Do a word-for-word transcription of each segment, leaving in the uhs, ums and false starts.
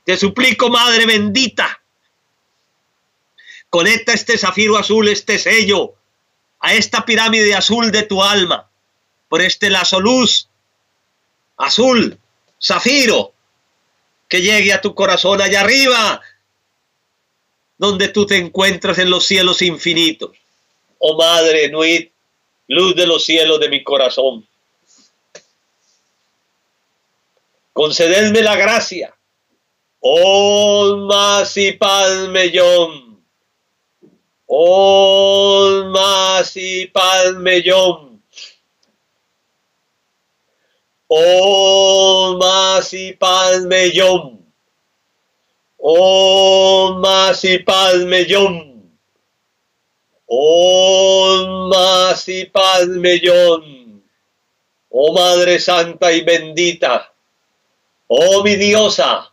Te suplico, Madre bendita, conecta este zafiro azul, este sello, a esta pirámide azul de tu alma, por este lazo luz, azul, zafiro, que llegue a tu corazón allá arriba, donde tú te encuentras en los cielos infinitos. Oh Madre Nuit, luz de los cielos de mi corazón, concededme la gracia. Om Masi Padme Hum. Om Masi Padme Hum. Om Masi Padme Hum. Om Masi Padme Hum. Om Masi Padme Hum. Oh Madre Santa y bendita, oh mi diosa,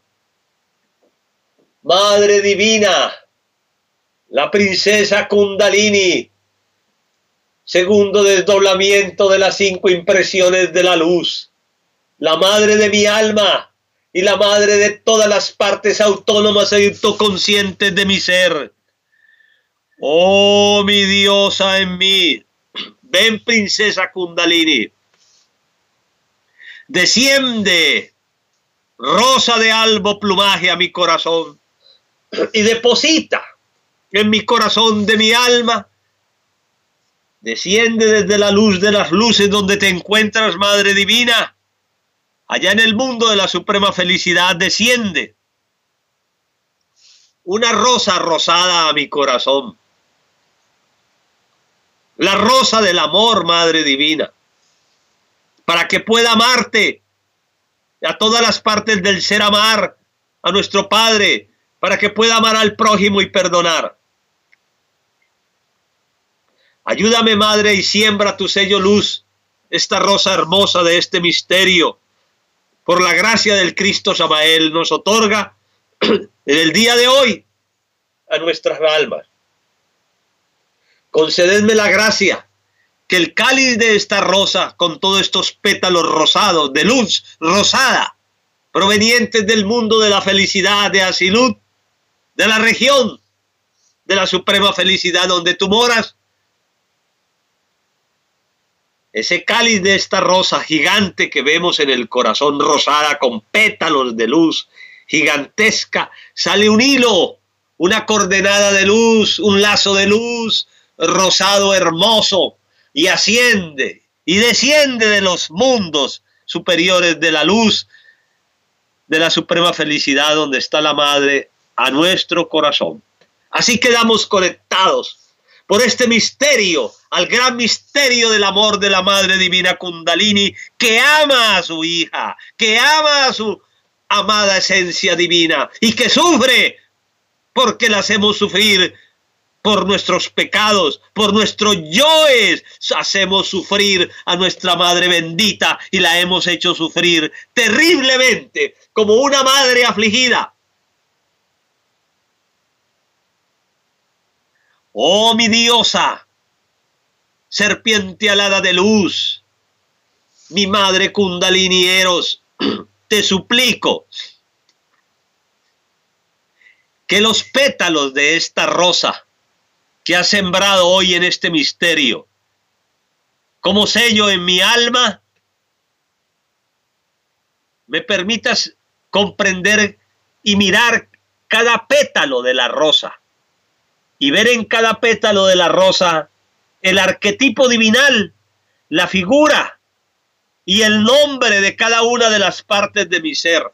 Madre Divina, la princesa Kundalini, segundo desdoblamiento de las cinco impresiones de la luz, la madre de mi alma y la madre de todas las partes autónomas e autoconscientes de mi ser. Oh mi diosa en mí, ven princesa Kundalini, desciende rosa de albo plumaje a mi corazón y deposita en mi corazón de mi alma. Desciende desde la luz de las luces donde te encuentras, Madre Divina, allá en el mundo de la suprema felicidad. Desciende una rosa rosada a mi corazón, la rosa del amor, Madre Divina, para que pueda amarte a todas las partes del ser, amar a nuestro Padre, para que pueda amar al prójimo y perdonar. Ayúdame, Madre, y siembra tu sello luz, esta rosa hermosa de este misterio, por la gracia del Cristo Samael, nos otorga en el día de hoy a nuestras almas. Concededme la gracia, que el cáliz de esta rosa, con todos estos pétalos rosados, de luz rosada, provenientes del mundo de la felicidad de Asilut, de la región de la suprema felicidad donde tú moras, ese cáliz de esta rosa gigante que vemos en el corazón, rosada con pétalos de luz gigantesca, sale un hilo, una coordenada de luz, un lazo de luz rosado hermoso, y asciende y desciende de los mundos superiores de la luz de la suprema felicidad donde está la Madre a nuestro corazón. Así quedamos conectados por este misterio, al gran misterio del amor de la Madre Divina Kundalini, que ama a su hija, que ama a su amada esencia divina y que sufre porque la hacemos sufrir por nuestros pecados, por nuestros yoes. Hacemos sufrir a nuestra Madre bendita y la hemos hecho sufrir terriblemente como una madre afligida. Oh mi diosa, serpiente alada de luz, mi Madre Kundalini Eros, te suplico que los pétalos de esta rosa que has sembrado hoy en este misterio, como sello en mi alma, me permitas comprender y mirar cada pétalo de la rosa y ver en cada pétalo de la rosa el arquetipo divinal, la figura y el nombre de cada una de las partes de mi ser.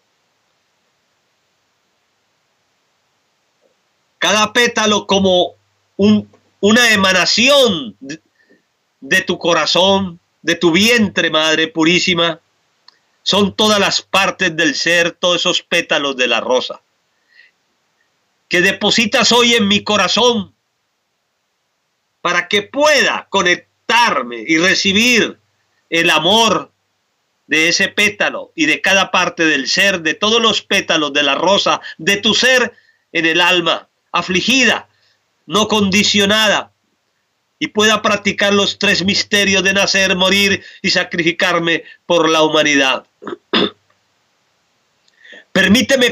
Cada pétalo como un, una emanación de, de tu corazón, de tu vientre, Madre purísima. Son todas las partes del ser, todos esos pétalos de la rosa que depositas hoy en mi corazón para que pueda conectarme y recibir el amor de ese pétalo y de cada parte del ser, de todos los pétalos de la rosa, de tu ser en el alma, afligida, no condicionada, y pueda practicar los tres misterios de nacer, morir y sacrificarme por la humanidad. Permíteme